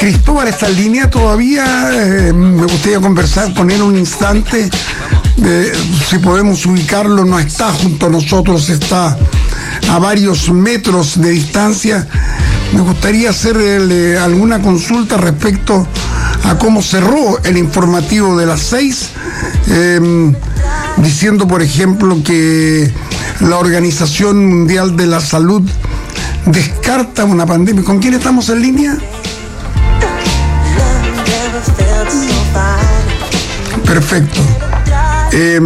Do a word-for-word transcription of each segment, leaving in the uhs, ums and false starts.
Cristóbal está en línea todavía. Eh, me gustaría conversar con él un instante. Eh, si podemos ubicarlo, no está junto a nosotros, está a varios metros de distancia. Me gustaría hacerle alguna consulta respecto a cómo cerró el informativo de las seis, eh, diciendo, por ejemplo, que la Organización Mundial de la Salud descarta una pandemia. ¿Con quién estamos en línea? Perfecto. Eh,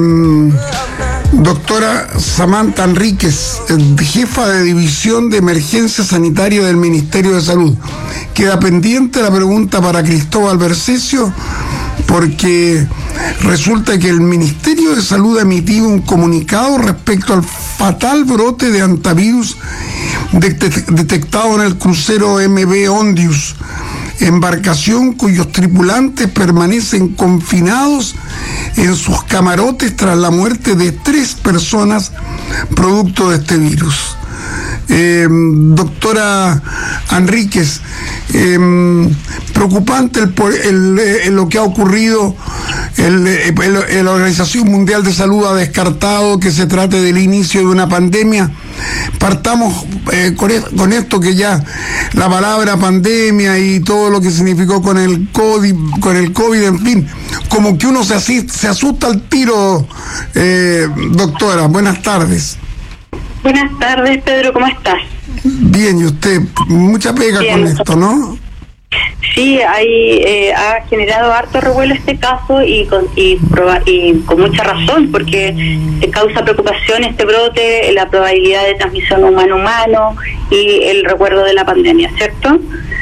doctora Samantha Enríquez, jefa de División de Emergencia Sanitaria del Ministerio de Salud. Queda pendiente la pregunta para Cristóbal Bercesio, porque resulta que el Ministerio de Salud ha emitido un comunicado respecto al fatal brote de hantavirus detectado en el crucero M V Ondius, embarcación cuyos tripulantes permanecen confinados en sus camarotes tras la muerte de tres personas producto de este virus. Eh, doctora Enríquez, eh, preocupante el, el, el, lo que ha ocurrido. El, el, la Organización Mundial de Salud ha descartado que se trate del inicio de una pandemia. Partamos eh, con, e- con esto, que ya la palabra pandemia y todo lo que significó con el COVID, con el COVID, en fin, como que uno se, asist, se asusta al tiro. Eh, doctora, buenas tardes. Buenas tardes, Pedro, ¿cómo estás? Bien, ¿y usted? Mucha pega Bien. Con esto, ¿no? Sí, hay, eh, ha generado harto revuelo este caso y con, y, proba, y con mucha razón, porque te causa preocupación este brote, la probabilidad de transmisión humano-humano y el recuerdo de la pandemia, ¿cierto?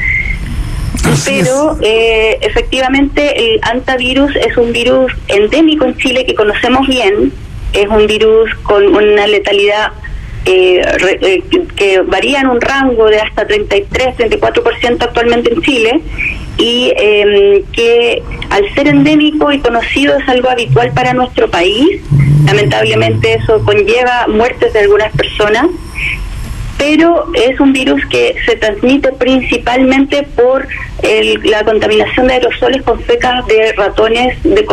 Así Pero eh, efectivamente el hantavirus es un virus endémico en Chile que conocemos bien, es un virus con una letalidad Eh, re, eh, que varía en un rango de hasta treinta y tres a treinta y cuatro por ciento actualmente en Chile, y eh, que al ser endémico y conocido es algo habitual para nuestro país. Lamentablemente eso conlleva muertes de algunas personas, pero es un virus que se transmite principalmente por el, la contaminación de aerosoles con fecas de ratones de